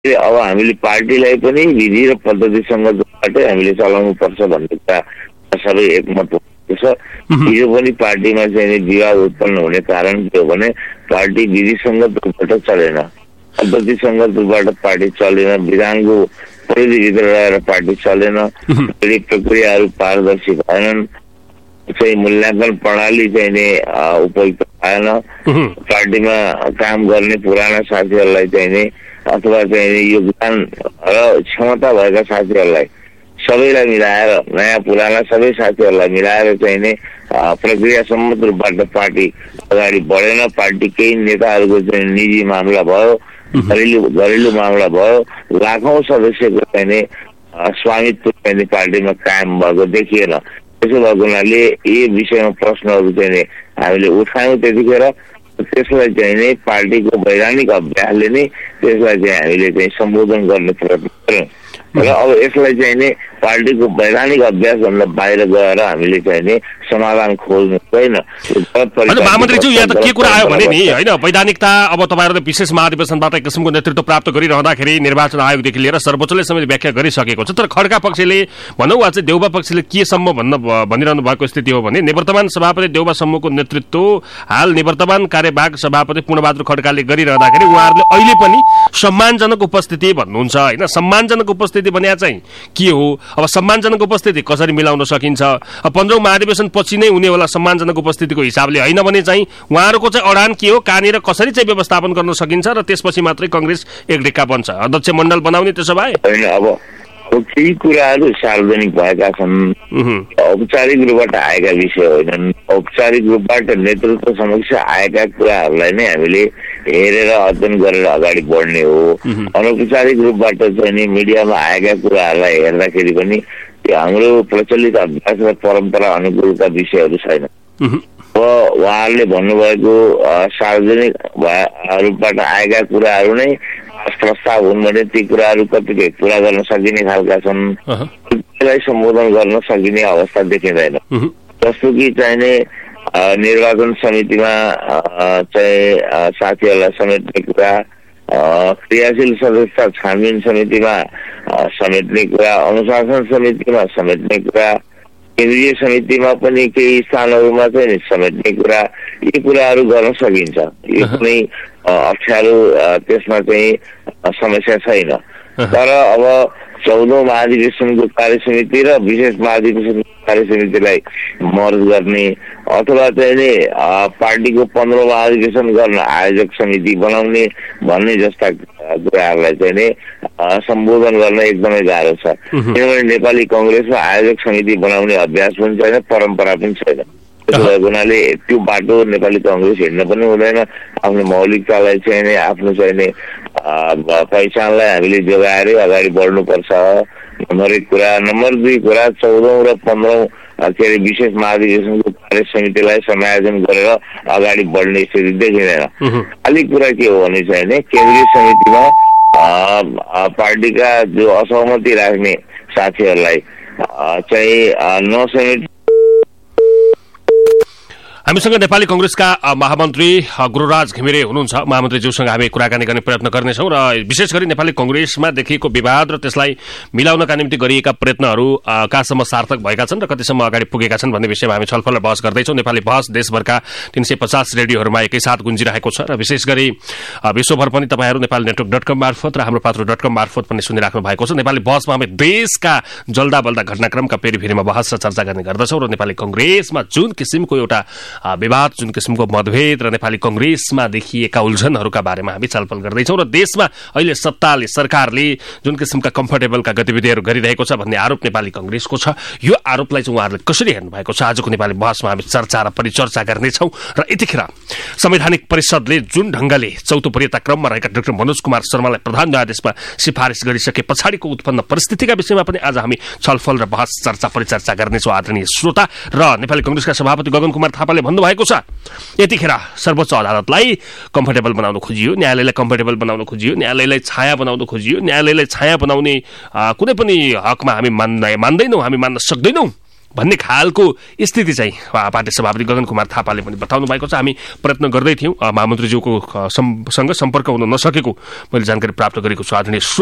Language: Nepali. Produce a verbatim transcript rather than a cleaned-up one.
अब हामीले पार्टीलाई पनि विधि र पद्धतिसँगबाटै हामीले चलाउनु पर्छ भन्ने कुरा सबै एकमत भएको छ। हिजो पनि पार्टीमा चाहिँ विवाद उत्पन्न हुने कारण के हो भने पार्टी विधिसङ्गत रूपबाट चलेन, पद्धतिसङ्गत रूपबाट पार्टी चलेन, विधानको परिधिभित्र रहेर पार्टी चलेन, प्रक्रियाहरू पारदर्शी भएनन्, चाहिँ मूल्याङ्कन प्रणाली चाहिँ नि उपयुक्त भएन, पार्टीमा काम गर्ने पुराना साथीहरूलाई चाहिँ नि अथवा चाहिँ योगदान र क्षमता भएका साथीहरूलाई सबैलाई मिलाएर नयाँ पुराना सबै साथीहरूलाई मिलाएर चाहिँ नि प्रक्रिया सम्मत रूपबाट पार्टी अगाडि बढेन। पार्टी केही नेताहरूको चाहिँ निजी मामला भयो, घरेलु घरेलु मामला भयो, लाखौं सदस्यको चाहिँ नि स्वामित्व चाहिँ नि पार्टीमा कायम भएको देखिएन। त्यसो भएको हुनाले यी विषयमा प्रश्नहरू चाहिँ नि हामीले उठायौँ त्यतिखेर। त्यसलाई चाहिँ नै पार्टीको वैधानिक अभ्यासले नै त्यसलाई चाहिँ हामीले चाहिँ सम्बोधन गर्ने प्रयत्न गर्यौँ र अब यसलाई चाहिँ नि पार्टीको वैधानिक अभ्यासभन्दा बाहिर गएर हामीले चाहिँ नि समाधान खोज्नु छैन। महामन्त्रीज्यू यहाँ त के कुरा आयो भने नि होइन, वैधानिकता अब तपाईँहरूले विशेष महाधिवेशनबाट एक किसिमको नेतृत्व प्राप्त गरिरहँदाखेरि निर्वाचन आयोगदेखि लिएर सर्वोच्चले समेत व्याख्या गरिसकेको छ। तर खड्का पक्षले भनौँ वा चाहिँ देउबा पक्षले केसम्म भन्न भनिरहनु भएको स्थिति हो भने निवर्तमान सभापति देउबा समूहको नेतृत्व हाल निवर्तमान कार्यवाहक सभापति पूर्णबहादुर खड्काले गरिरहँदाखेरि उहाँहरूले अहिले पनि सम्मानजनक उपस्थिति भन्नुहुन्छ होइन। सम्मानजनक उपस्थिति भने चाहिँ के हो? अब सम्मानजनक उपस्थिति कसरी मिलाउन सकिन्छ? अब पन्ध्रौं महाधिवेशन पछि नै हुने होला सम्मानजनक उपस्थितिको हिसाबले, होइन भने चाहिँ उहाँहरूको चाहिँ अडान के हो, कहाँनिर कसरी चाहिँ व्यवस्थापन गर्न सकिन्छ र त्यसपछि मात्रै कांग्रेस एक ढिक्का बन्छ, अध्यक्ष मण्डल बनाउने त्यसो भए? अब केही कुराहरू सार्वजनिक भएका छन्, औपचारिक रूपबाट आएका विषय होइनन्। औपचारिक रूपबाट नेतृत्व समक्ष आएका कुराहरूलाई नै हामीले हेरेर अध्ययन गरेर अगाडि बढ्ने हो। अनौपचारिक रूपबाट चाहिँ नि मिडियामा आएका कुराहरूलाई हेर्दाखेरि पनि त्यो हाम्रो प्रचलित अभ्यास र परम्परा अनुकूलका विषयहरू छैन। अब उहाँहरूले भन्नुभएको सार्वजनिक रूपबाट आएका कुराहरू नै प्रस्ताव हुन् भने ती कुराहरू कतिपय पुरा गर्न सकिने खालका छन्, त्यसलाई सम्बोधन गर्न सकिने अवस्था देखिँदैन। जस्तो कि चाहिने निर्वाचन समितिमा चाहिँ साथीहरूलाई समेट्ने कुरा, क्रियाशील सदस्य छानबिन समितिमा समेट्ने कुरा, अनुशासन समितिमा समेट्ने कुरा, केन्द्रीय समितिमा पनि केही स्थानहरूमा चाहिँ समेट्ने कुरा, यी कुराहरू गर्न सकिन्छ। यो कुनै अप्ठ्यारो त्यसमा चाहिँ समस्या छैन। तर अब चौधौं महाधिवेशनको कार्यसमिति र विशेष महाधिवेशनको कार्यसमितिलाई मर्ज गर्ने अथवा चाहिँ नि पार्टीको पन्ध्रौं महाधिवेशन गर्न आयोजक समिति बनाउने भन्ने जस्ता कुराहरूलाई चाहिँ नि सम्बोधन गर्न एकदमै गाह्रो छ। किनभने नेपाली कांग्रेसमा आयोजक समिति बनाउने अभ्यास पनि छैन, परम्परा पनि छैन। त्यसो भएको हुनाले त्यो बाटो नेपाली कांग्रेस हिँड्न पनि हुँदैन। आफ्नो मौलिकतालाई चाहिँ नि आफ्नो चाहिँ नि पहिचानलाई हामीले जोगाएरै अगाडि बढ्नुपर्छ, नम्बर एक कुरा। नम्बर दुई कुरा, चौधौं र पन्ध्रौं के अरे विशेष महाधिवेशनको कार्य समितिलाई समायोजन गरेर अगाडि बढ्ने स्थिति देखिँदैन। खालि कुरा के हो भने चाहिँ नि केन्द्रीय समितिमा पार्टीका जो असहमति राख्ने साथीहरूलाई चाहिँ नसमेट। हामीसँग नेपाली कांग्रेसका महामन्त्री गुरुराज घिमिरे हुनुहुन्छ। महामन्त्रीज्यूसँग हामी कुराकानी गर्ने प्रयत्न गर्नेछौँ र विशेष गरी नेपाली कांग्रेसमा देखिएको विवाद र त्यसलाई मिलाउनका निम्ति गरिएका प्रयत्नहरू कहाँसम्म सार्थक भएका छन् र कतिसम्म अगाडि पुगेका छन् भन्ने विषयमा हामी छलफल र बहस गर्दैछौँ। नेपाली बहस देशभरका तीन सय पचास रेडियोहरूमा एकैसाथ गुन्जिरहेको छ र विशेष गरी विश्वभर पनि तपाईँहरू नेपाली नेटवर्क डट कम मार्फत र हाम्रो पात्रो डट कम मार्फत पनि सुनिराख्नु भएको छ। नेपाली बहसमा हामी देशका जल्दा बल्दा घटनाक्रमका पेरिफेरीमा बहस र चर्चा गर्ने गर्दछौँ र नेपाली कांग्रेसमा जुन किसिमको एउटा विवाद, जुन किसिमको मतभेद र नेपाली कांग्रेसमा देखिएका उल्झनहरूका बारेमा हामी छलफल गर्दैछौँ र देशमा अहिले सत्ताले सरकारले जुन किसिमका कम्फर्टेबलका गतिविधिहरू गरिरहेको छ भन्ने आरोप नेपाली कांग्रेसको छ। यो आरोपलाई चाहिँ उहाँहरूले कसरी हेर्नु भएको छ आजको नेपाली बहसमा हामी चर्चा र परिचर्चा गर्नेछौँ। र यतिखेर संवैधानिक परिषदले जुन ढंगले चौथो वरीयता क्रममा रहेका डाक्टर मनोज कुमार शर्मालाई प्रधान न्यायाधीशमा सिफारिस गरिसके पछाडिको उत्पन्न परिस्थितिका विषयमा पनि आज हामी छलफल र बहस चर्चा परिचर्चा गर्नेछौँ आदरणीय श्रोता। र नेपाली कांग्रेसका सभापति गगन कुमार थापाले भन्नुभएको छ यतिखेर सर्वोच्च अदालतलाई कम्फर्टेबल बनाउन खोजियो, न्यायालयलाई कम्फर्टेबल बनाउन खोजियो, न्यायालयलाई छाया बनाउन खोजियो। न्यायालयलाई छाया बनाउने कुनै पनि हकमा हामी मान्दै मान्दैनौँ, हामी मान्न सक्दैनौँ। भन्ने खालको स्थिति चाहिँ पार्टी सभापति गगन कुमार थापाले पनि बताउनु भएको छ। हामी प्रयत्न गर्दै थियौँ महामन्त्रीज्यूको सँग सम्पर्क हुन नसकेको मैले जानकारी प्राप्त गरेको छु। आदरणीय